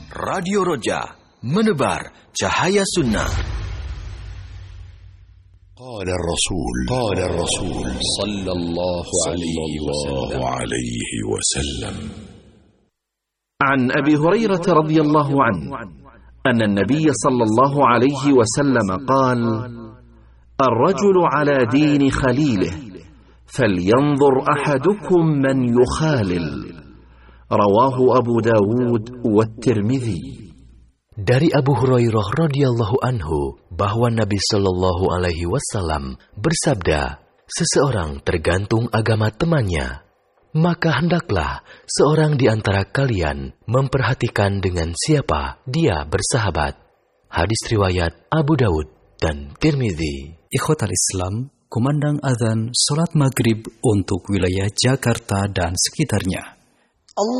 Radio Roja, menebar cahaya sunnah. قال الرسول صلى الله عليه وسلم عن أبي هريرة رضي الله عنه أن النبي صلى الله عليه وسلم قال: الرجل على دين خليله فلينظر أحدكم من يخالل. رواه أبو داود والترمذي. Dari Abu Hurairah radhiyallahu anhu bahwa Nabi Shallallahu alaihi wasallam bersabda, seseorang tergantung agama temannya, maka hendaklah seorang di antara kalian memperhatikan dengan siapa dia bersahabat. Hadis riwayat Abu Daud dan Tirmidzi. Ikhwatal Islam, kumandang azan salat maghrib untuk wilayah Jakarta dan sekitarnya.